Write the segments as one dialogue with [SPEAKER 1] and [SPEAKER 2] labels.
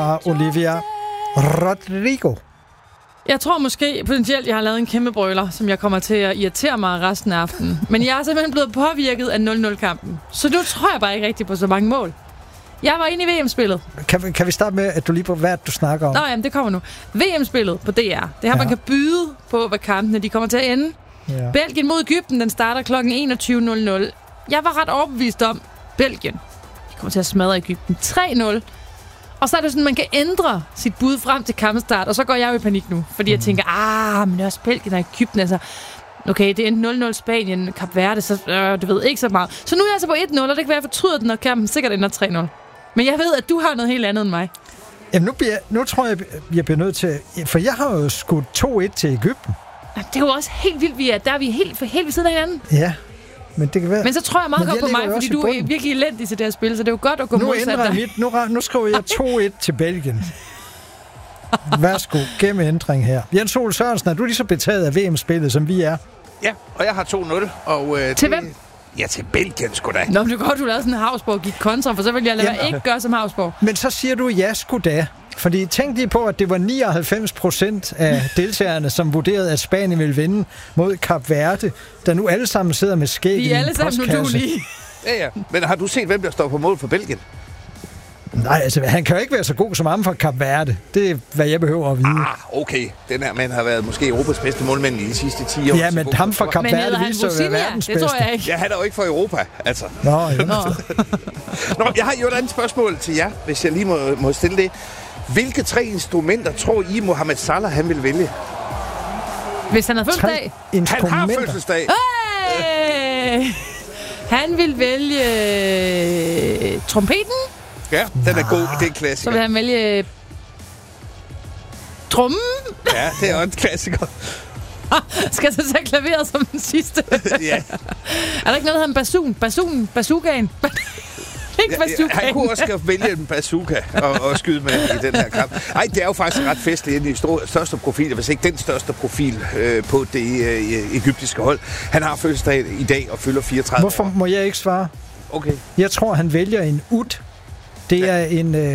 [SPEAKER 1] Olivia Rodrigo.
[SPEAKER 2] Jeg tror måske potentielt, jeg har lavet en kæmpe brøler, som jeg kommer til at irritere mig resten af aftenen. Men jeg er simpelthen blevet påvirket af 0-0-kampen. Så nu tror jeg bare ikke rigtig på så mange mål. Jeg var inde i VM-spillet.
[SPEAKER 1] Kan vi starte med, at du lige på hvad du snakker om?
[SPEAKER 2] Nå, jamen, det kommer nu. VM-spillet på DR. Det her, man kan byde på, hvad kampene de kommer til at ende. Ja. Belgien mod Egypten, den starter kl. 21.00. Jeg var ret overbevist om, Belgien, de kommer til at smadre Egypten 3-0. Og så er det sådan, man kan ændre sit bud frem til kampstart, og så går jeg jo i panik nu. Fordi jeg tænker, men det er også Belgien og Egypten, altså. Okay, det er 0-0 Spanien, Kap Verde, så du ved ikke så meget. Så nu er jeg altså på 1-0, og det kan være, at jeg fortryder den, når kampen sikkert ender 3-0. Men jeg ved, at du har noget helt andet end mig.
[SPEAKER 1] Jamen, nu tror jeg bliver nødt til... For jeg har jo skudt 2-1 til Egypten.
[SPEAKER 2] Det er jo også helt vildt, der er vi helt ved siden af hinanden.
[SPEAKER 1] Ja, men det kan være...
[SPEAKER 2] Men så tror jeg meget godt på mig, fordi du er virkelig elendig til det her spil, så det er jo godt at gå modsat dig.
[SPEAKER 1] Nu skriver jeg 2-1 til Belgien. Værsgo, gennem ændring her. Jens Ole Sørensen, er du lige så betaget af VM-spillet, som vi er?
[SPEAKER 3] Ja, og jeg har 2-0. Og,
[SPEAKER 2] til hvem?
[SPEAKER 3] Ja, til Belgien sgu da.
[SPEAKER 2] Nå, men det er godt, du lavede sådan en Havsborg og gik kontra, for så vil jeg lade være ikke gøre som Havsborg.
[SPEAKER 1] Men så siger du ja sgu da. Fordi tænk lige på, at det var 99% af deltagerne, som vurderede, at Spanien ville vinde mod Kap Verde, der nu alle sammen sidder med skæg i en postkasse.
[SPEAKER 2] De er alle sammen uduelige.
[SPEAKER 3] Ja. Men har du set, hvem der står på mål for Belgien?
[SPEAKER 1] Nej, altså han kan jo ikke være så god som ham fra Kap Verde. Det er, hvad jeg behøver at vide.
[SPEAKER 3] Okay. Den her mand har været måske Europas bedste målmand i de sidste 10 år.
[SPEAKER 1] Ja, men ham fra Kap Verde viser at være verdens bedste.
[SPEAKER 2] Det tror jeg ikke.
[SPEAKER 3] Ja, han er jo ikke fra Europa, altså.
[SPEAKER 1] Nå.
[SPEAKER 3] Nå, jeg har jo et andet spørgsmål til jer, hvis jeg lige må stille det. Hvilke 3 instrumenter tror I, Mohamed Salah han vil vælge?
[SPEAKER 2] Hvis han har fødselsdag?
[SPEAKER 3] Han har fødselsdag.
[SPEAKER 2] Hey! Han vil vælge trompeten.
[SPEAKER 3] Ja, den er god. Det er en klassiker.
[SPEAKER 2] Så vil han vælge trommen.
[SPEAKER 3] Ja, det er også en klassiker.
[SPEAKER 2] Skal jeg så tage klaveret som den sidste?
[SPEAKER 3] Ja.
[SPEAKER 2] Er der ikke noget, der hedder bazookaen?
[SPEAKER 3] Han kunne også vælge en bazooka og skyde med i den her kamp. Ej, det er jo faktisk ret festligt inden i største profil, hvis ikke den største profil på det egyptiske hold. Han har fødselsdag i dag og fylder 34
[SPEAKER 1] Hvorfor må jeg ikke svare?
[SPEAKER 3] Okay.
[SPEAKER 1] Jeg tror, han vælger en ut. Det er en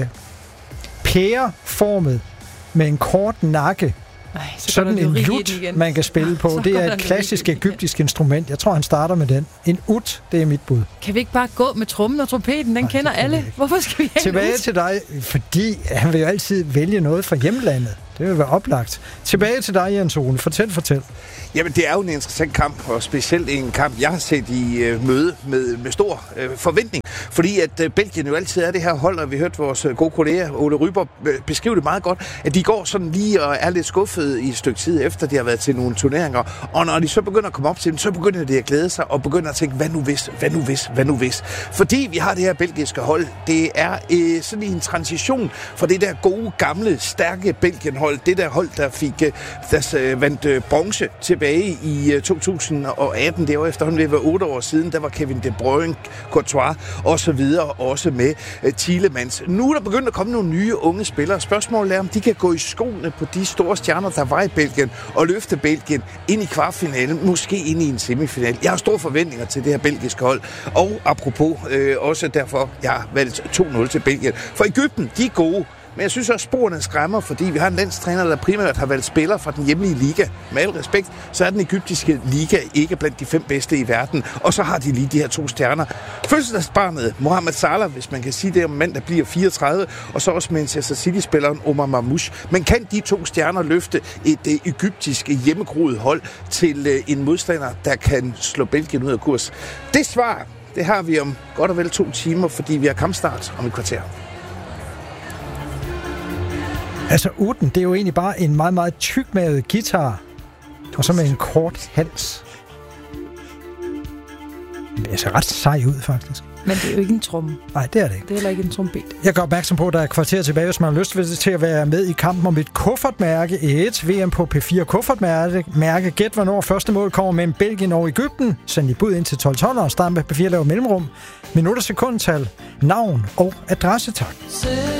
[SPEAKER 1] pæreformet med en kort nakke. Sådan en lut, man kan spille på. Det er et klassisk egyptisk instrument. Jeg tror, han starter med den. En ut, det er mit bud.
[SPEAKER 2] Kan vi ikke bare gå med trommen og trompeten? Den kender alle. Hvorfor skal vi have
[SPEAKER 1] tilbage til dig, fordi han vil jo altid vælge noget fra hjemlandet. Det vil være oplagt. Tilbage til dig, Jens Ole. Fortæl.
[SPEAKER 3] Jamen, det er jo en interessant kamp, og specielt en kamp, jeg har set i møde med stor forventning. Fordi at Belgien jo altid er det her hold, og vi hørte vores gode kollega Ole Ryber beskrive det meget godt, at de går sådan lige og er lidt skuffede i et stykke tid efter, de har været til nogle turneringer. Og når de så begynder at komme op til dem, så begynder de at glæde sig og begynder at tænke, hvad nu hvis. Fordi vi har det her belgiske hold, det er sådan en transition fra det der gode, gamle, stærke Belgien-hold. Det der hold, der vandt bronze tilbage i 2018. Det var efterhånden ved at være 8 år siden. Der var Kevin De Bruyne, Courtois og så videre, også med Tielemans. Nu er der begyndt at komme nogle nye unge spillere. Spørgsmålet er, om de kan gå i skoene på de store stjerner, der var i Belgien, og løfte Belgien ind i kvartfinalen, måske ind i en semifinal. Jeg har store forventninger til det her belgiske hold, og apropos også derfor, jeg har valgt 2-0 til Belgien. For Egypten, de er gode. Men jeg synes også, sporene skræmmer, fordi vi har en landstræner, der primært har valgt spillere fra den hjemlige liga. Med al respekt, så er den egyptiske liga ikke blandt de 5 bedste i verden. Og så har de lige de her 2 stjerner. Fødselsdagsbarnet Mohamed Salah, hvis man kan sige det om mand, der bliver 34, og så også Manchester City-spilleren Omar Mamouche. Men kan de 2 stjerner løfte et egyptisk hjemmegroet hold til en modstander, der kan slå Belgien ud af kurs? Det svar, det har vi om godt og vel 2 timer, fordi vi har kampstart om et kvarter.
[SPEAKER 1] Altså, uten, det er jo egentlig bare en meget, meget tykmaget guitar, og så med en kort hals. Det ser ret sej ud, faktisk.
[SPEAKER 2] Men det er jo ikke en tromme.
[SPEAKER 1] Nej, det er det ikke.
[SPEAKER 2] Det er heller ikke en trompet.
[SPEAKER 1] Jeg gør opmærksom på, at der er kvarter tilbage, hvis man har lyst til at være med i kampen om et kuffertmærke. Et VM på P4 kuffertmærke. Gæt, hvornår første mål kommer mellem Belgien og Egypten. Send i bud ind til 1212 og start med P4 laver mellemrum. Minutter, sekundtal, navn og adresse, tak.